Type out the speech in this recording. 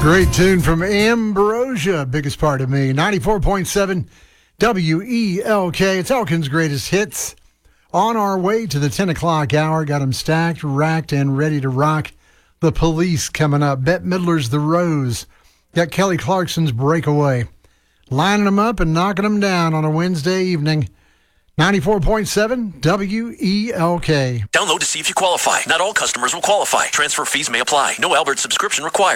Great tune from Ambrosia, Biggest Part of Me. 94.7 WELK. It's Elkin's Greatest Hits. On our way to the 10 o'clock hour. Got them stacked, racked, and ready to rock. The Police coming up. Bette Midler's The Rose. Got Kelly Clarkson's Breakaway. Lining them up and knocking them down on a Wednesday evening. 94.7 WELK. Download to see if you qualify. Not all customers will qualify. Transfer fees may apply. No Albert subscription required.